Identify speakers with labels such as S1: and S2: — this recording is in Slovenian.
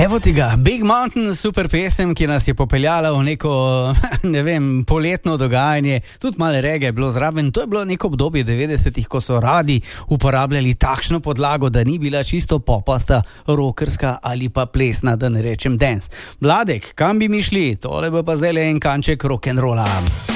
S1: Evo ti ga, Big Mountain, super pesem, ki nas je popeljala v neko, poletno dogajanje, tudi malo reggae je bilo zraven. To je bilo neko obdobje 90-ih, ko so radi uporabljali takšno podlago, da ni bila čisto popasta, rockerska ali pa plesna, da ne rečem dance. Vladek, kam bi mi šli? Tole bo pa zdaj le en kanček rock'n'rolla.